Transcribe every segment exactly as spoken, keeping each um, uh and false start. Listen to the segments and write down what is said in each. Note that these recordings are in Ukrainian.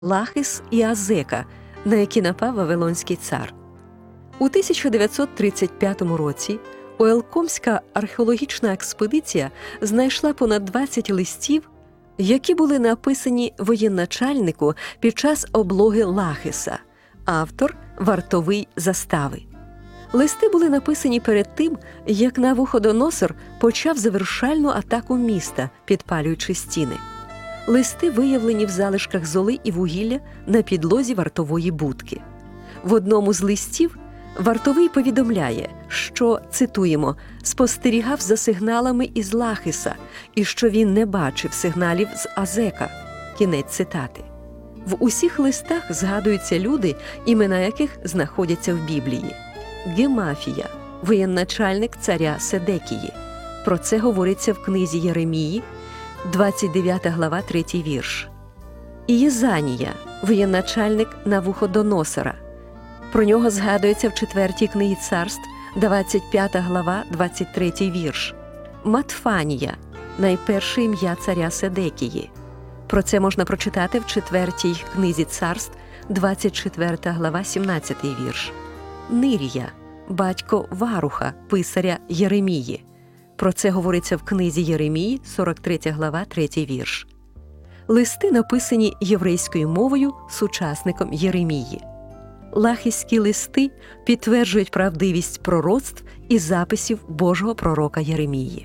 Лахис і Азека, на які напав Вавилонський цар. У тисяча дев'ятсот тридцять п'ятому році Оелкомська археологічна експедиція знайшла понад двадцять листів, які були написані воєначальнику під час облоги Лахиса, автор – вартовий застави. Листи були написані перед тим, як Навуходоносор почав завершальну атаку міста, підпалюючи стіни. Листи виявлені в залишках золи і вугілля на підлозі вартової будки. В одному з листів вартовий повідомляє, що, цитуємо, «спостерігав за сигналами із Лахиса і що він не бачив сигналів з Азека». Кінець цитати. В усіх листах згадуються люди, імена яких знаходяться в Біблії. Гемафія – воєначальник царя Седекії. Про це говориться в книзі Єремії, двадцять дев'ята глава, третій вірш. Ієзанія – воєначальник Навуходоносора. Про нього згадується в четвертій книгі царств, двадцять п'ята глава, двадцять третій вірш. Матфанія – найперше ім'я царя Седекії. Про це можна прочитати в четвертій книзі царств, двадцять четверта глава, сімнадцятий вірш. Нирія – батько Варуха, писаря Єремії. Про це говориться в книзі Єремії, сорок третя глава, третій вірш. Листи написані єврейською мовою сучасником Єремії. Лахиські листи підтверджують правдивість пророцтв і записів Божого пророка Єремії.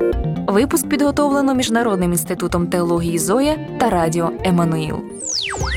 Випуск підготовлено Міжнародним інститутом теології «Зоя» та радіо «Еммануїл».